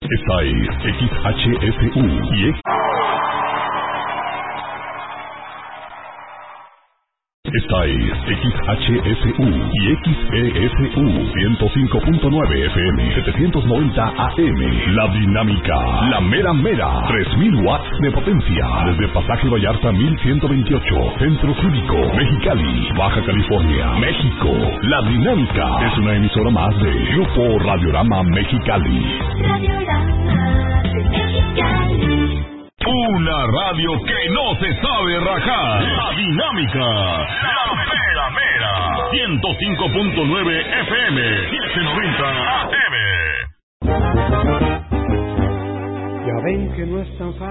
Esta es XHSU y Esta es XHSU y XESU 105.9 FM 790 AM. La Dinámica, la mera mera, 3000 watts de potencia. Desde Pasaje Vallarta 1128, Centro Cívico, Mexicali, Baja California, México. La Dinámica es una emisora más de Grupo Radiorama Mexicali. Radiorama Mexicali. Una radio que no se sabe rajar. La Dinámica, la mera mera. 105.9 FM, 790 AM. Ya ven que no es tan fácil.